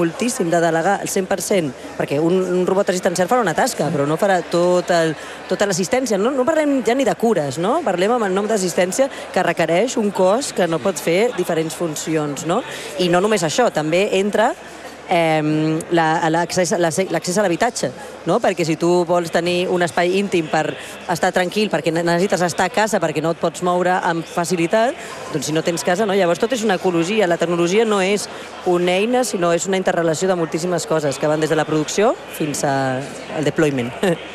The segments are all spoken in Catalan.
moltíssim de delegar el 100%, perquè un robot assistencial farà una tasca, però no farà tota l'assistència. No parlem ja ni de cures, no? Parlem amb el nom d'assistència que requereix un cos que no pot fer diferents funcions, no? I no només això, també entra l'accés a l'habitatge, no? Perquè si tu vols tenir un espai íntim per estar tranquil, perquè necessites estar a casa, perquè no et pots moure amb facilitat, doncs si no tens casa, no? Llavors tot és una ecologia. La tecnologia no és una eina, sinó és una interrelació de moltíssimes coses que van des de la producció fins al deployment.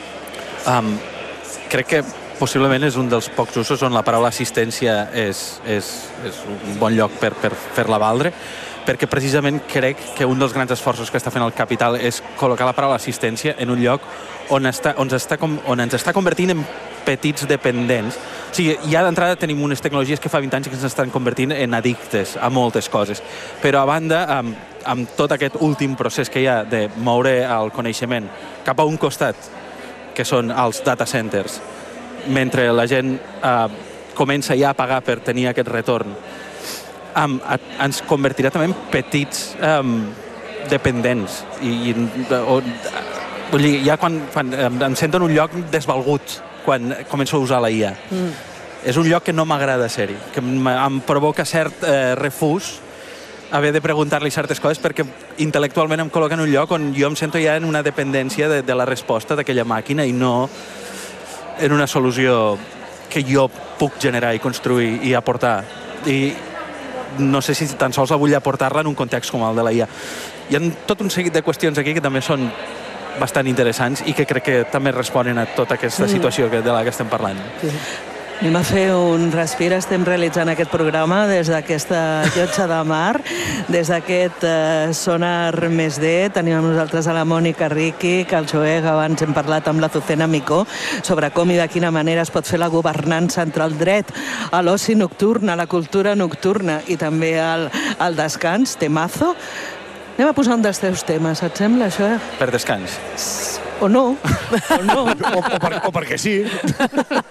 Crec que possiblement és un dels pocs usos on la paraula assistència és un bon lloc per fer-la valdre, perquè precisament crec que un dels grans esforços que està fent el capital és col·locar la paraula assistència en un lloc on ens està convertint en petits dependents. O sigui, ja d'entrada tenim unes tecnologies que fa 20 anys que ens estan convertint en addictes a moltes coses, però a banda, amb tot aquest últim procés que hi ha de moure el coneixement cap a un costat, que són els data centers, mentre la gent comença ja a pagar per tenir aquest retorn, ens convertirà també en petits dependents. Vull dir, ja quan em sento en un lloc desvalgut quan començo a usar la IA. És un lloc que no m'agrada ser-hi, que em provoca cert refús haver de preguntar-li certes coses perquè intel·lectualment em col·loca en un lloc on jo em sento ja en una dependència de la resposta d'aquella màquina i no en una solució que jo puc generar i construir i aportar. I no sé si tan sols vull aportar-la en un context com el de la IA. Hi ha tot un seguit de qüestions aquí que també són bastant interessants i que crec que també responen a tota aquesta situació de la que estem parlant. Anem a fer un respir. Estem realitzant aquest programa des d'aquesta llotja de mar, des d'aquest Sonar Més D. Tenim amb nosaltres a la Mònica Riqui, que el Joeg, abans hem parlat amb l'Azucena Micó sobre com i de quina manera es pot fer la governança entre el dret a l'oci nocturn, a la cultura nocturna i també al descans. Temazo. Anem a posar un dels teus temes, et sembla, això? Per descans. O no. O perquè sí.